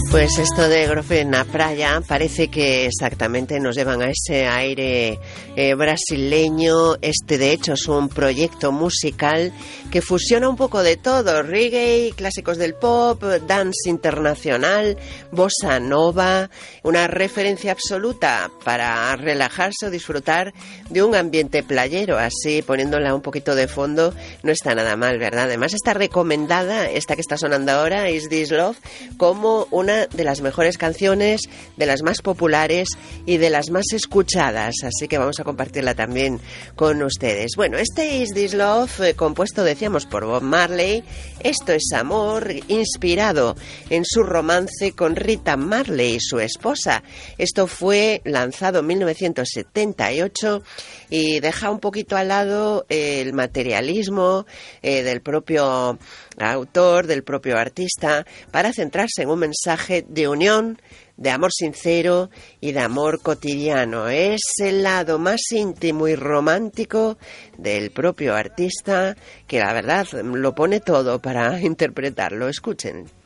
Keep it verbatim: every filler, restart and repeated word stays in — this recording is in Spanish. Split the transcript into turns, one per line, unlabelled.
Pues esto de Groove na Praia parece que exactamente nos llevan a ese aire eh, brasileño. Este de hecho es un proyecto musical que fusiona un poco de todo: reggae, clásicos del pop, dance internacional, bossa nova, una referencia absoluta para relajarse o disfrutar de un ambiente playero. Así, poniéndola un poquito de fondo, no está nada mal, ¿verdad? Además está recomendada, esta que está sonando ahora, Is This Love, como una de las mejores canciones, de las más populares y de las más escuchadas, así que vamos a compartirla también con ustedes. Bueno, este Is This Love, eh, compuesto, decíamos, por Bob Marley, esto es amor, inspirado en su romance con Rita Marley, su esposa. Esto fue lanzado en mil novecientos setenta y ocho y deja un poquito al lado eh, el materialismo eh, del propio autor, del propio artista, para centrarse en un mensaje de unión, de amor sincero y de amor cotidiano. Es el lado más íntimo y romántico del propio artista, que la verdad lo pone todo para interpretarlo. Escuchen.